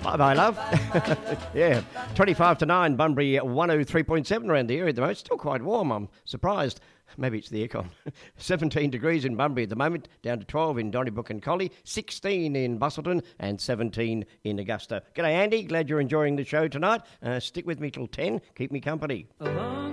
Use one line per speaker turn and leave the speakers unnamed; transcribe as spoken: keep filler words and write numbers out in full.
Hi, my love. Yeah, twenty-five to nine, Bunbury one oh three point seven around the area at the moment. Still quite warm, I'm surprised. Maybe it's the aircon. seventeen degrees in Bunbury at the moment, down to twelve in Donnybrook and Collie, sixteen in Busselton and seventeen in Augusta. G'day, Andy. Glad you're enjoying the show tonight. Uh, stick with me till ten. Keep me company.